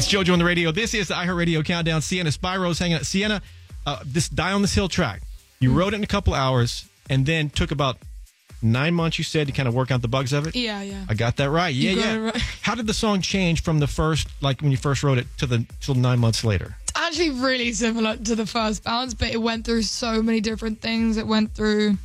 It's JoJo on the radio. This is the iHeartRadio Countdown. Sienna Spyro's hanging out. Sienna, this Die on This Hill track, you wrote it in a couple hours and then took about 9 months, you said, to kind of work out the bugs of it? Yeah. I got that right. Yeah. Right. How did the song change from the first, like when you first wrote it, till 9 months later? It's actually really similar to the first bounce, but it went through so many different things. It went through,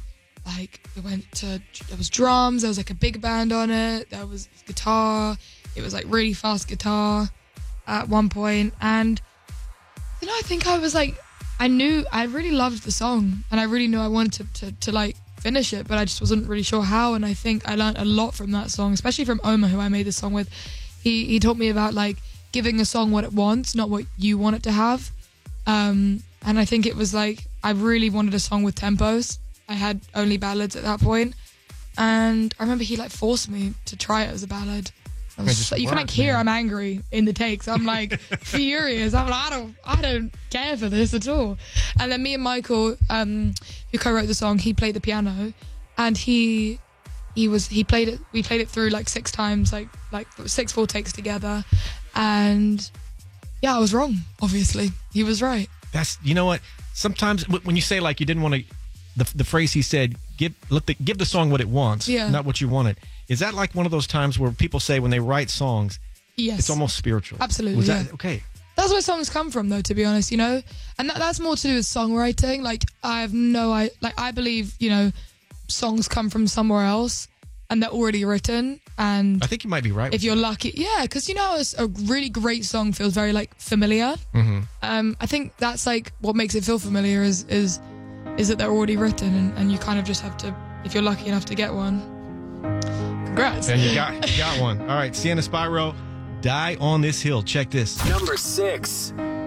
there was drums, there was like a big band on it, there was guitar, it was like really fast guitar at one point, and I think I was like, I really loved the song, and I really knew I wanted to like finish it, but I just wasn't really sure how, and I think I learned a lot from that song, especially from Omar, who I made this song with. He taught me about like giving a song what it wants, not what you want it to have, and I think it was like, I really wanted a song with tempos. I had only ballads at that point, and I remember he like forced me to try it as a ballad. You can like hear I'm angry in the takes. I'm like furious. I'm like, I don't care for this at all. And then me and Michael, who co-wrote the song, he played the piano, and he played it. We played it through like 6 times, like 6 full takes together, and yeah, I was wrong. Obviously, he was right. That's, you know what? Sometimes when you say like you didn't want to. The phrase he said, give the song what it wants, not what you wanted. Is that like one of those times where people say when they write songs, yes, it's almost spiritual? Absolutely. Okay? That's where songs come from, though, to be honest, and that's more to do with songwriting. Like, I believe, songs come from somewhere else and they're already written. And I think you might be right. If you're lucky, yeah, because a really great song feels very like familiar. Mm-hmm. I think that's like what makes it feel familiar is that they're already written, and you kind of just have to, if you're lucky enough to get one. Congrats. And you got one. All right, Sienna Spyro, Die on This Hill. Check this. Number 6.